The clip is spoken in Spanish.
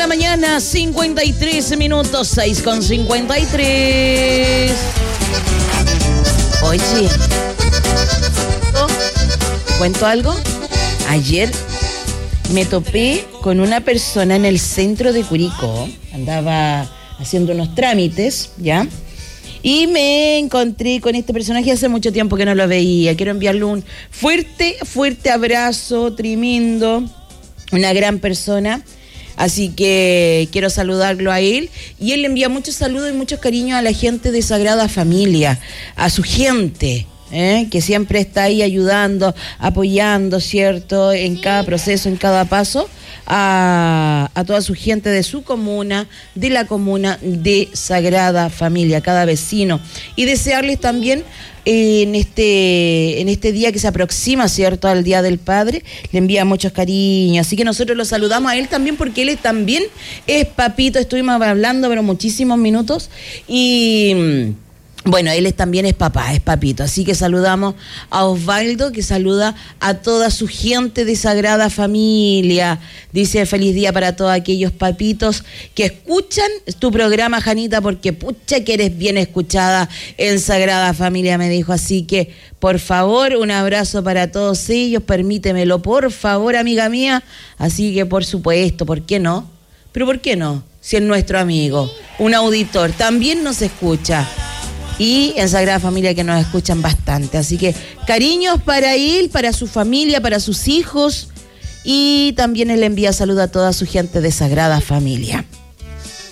la mañana, 53 minutos, 6:53. Oye, ¿te cuento algo? Ayer me topé con una persona en el centro de Curicó. Andaba haciendo unos trámites, ¿ya? Y me encontré con este personaje hace mucho tiempo que no lo veía. Quiero enviarle un fuerte abrazo, tremendo. Una gran persona. Así que quiero saludarlo a él. Y él le envía muchos saludos y muchos cariños a la gente de Sagrada Familia, a su gente, que siempre está ahí ayudando, apoyando, ¿cierto? En cada proceso, en cada paso, a toda su gente de su comuna, de la comuna de Sagrada Familia, cada vecino. Y desearles también en este día que se aproxima, ¿cierto?, al Día del Padre, le envía muchos cariños. Así que nosotros lo saludamos a él también, porque él también es papito. Estuvimos hablando, pero muchísimos minutos. Y bueno, él también es papá, es papito. Así que saludamos a Osvaldo, que saluda a toda su gente de Sagrada Familia. Dice: feliz día para todos aquellos papitos que escuchan tu programa, Janita, porque pucha que eres bien escuchada en Sagrada Familia, me dijo. Así que, por favor, un abrazo para todos ellos. Permítemelo, por favor, amiga mía. Así que, por supuesto, ¿por qué no? Pero ¿por qué no? Si es nuestro amigo, un auditor, también nos escucha. Y en Sagrada Familia, que nos escuchan bastante. Así que cariños para él, para su familia, para sus hijos. Y también él envía saludos a toda su gente de Sagrada Familia.